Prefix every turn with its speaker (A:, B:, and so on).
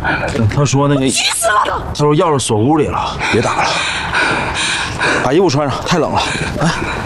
A: 他说那个，他说钥匙锁屋里了，别打了，把衣服穿上，太冷了。哎。